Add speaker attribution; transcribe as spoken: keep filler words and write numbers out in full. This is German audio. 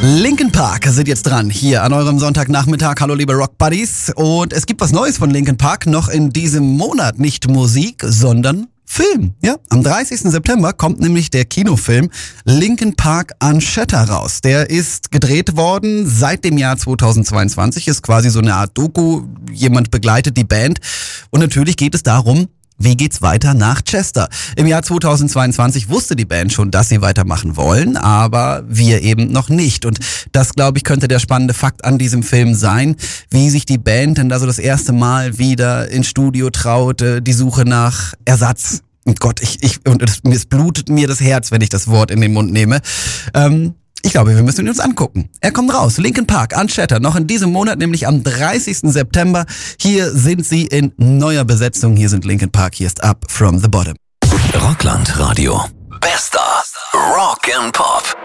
Speaker 1: Linkin Park sind jetzt dran, hier an eurem Sonntagnachmittag. Hallo liebe Rock Buddies. Und es gibt was Neues von Linkin Park, noch in diesem Monat. Nicht Musik, sondern Film. Ja, am dreißigsten September kommt nämlich der Kinofilm Linkin Park Unchatter raus. Der ist gedreht worden seit dem Jahr zweitausendzweiundzwanzig, ist quasi so eine Art Doku. Jemand begleitet die Band. Und natürlich geht es darum, wie geht's weiter nach Chester? Im Jahr zweitausendzweiundzwanzig wusste die Band schon, dass sie weitermachen wollen, aber wir eben noch nicht. Und das, glaube ich, könnte der spannende Fakt an diesem Film sein, wie sich die Band denn da so das erste Mal wieder ins Studio traute, die Suche nach Ersatz. Und Gott, ich, ich, und es, es blutet mir das Herz, wenn ich das Wort in den Mund nehme. Ähm, Ich glaube, wir müssen ihn uns angucken. Er kommt raus. Linkin Park Unchatter. Noch in diesem Monat, nämlich am dreißigsten September. Hier sind sie in neuer Besetzung. Hier sind Linkin Park. Hier ist Up From The Bottom.
Speaker 2: Rockland Radio. Bester Rock and Pop.